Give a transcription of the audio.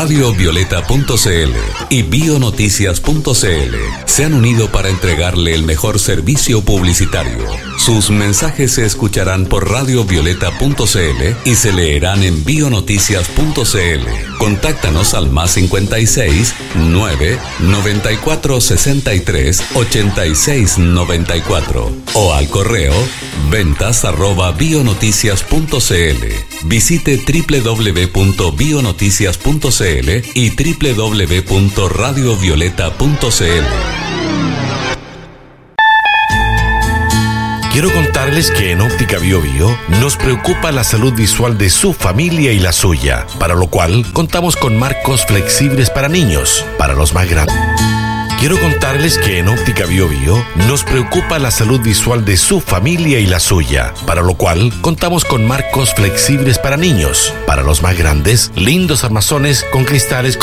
radiovioleta.cl y bionoticias.cl se han unido para entregarle el mejor servicio publicitario. Sus mensajes se escucharán por radiovioleta.cl y se leerán en bionoticias.cl. Contáctanos al más 56 9 94 63 86 94 o al correo ventas@bionoticias.cl. Visite www.bionoticias.cl y www.radiovioleta.cl. Quiero contarles que en Óptica Bio Bio nos preocupa la salud visual de su familia y la suya, para lo cual contamos con marcos flexibles para niños, para los más grandes. Quiero contarles que en Óptica Bio Bio nos preocupa la salud visual de su familia y la suya, para lo cual contamos con marcos flexibles para niños, para los más grandes, lindos armazones con cristales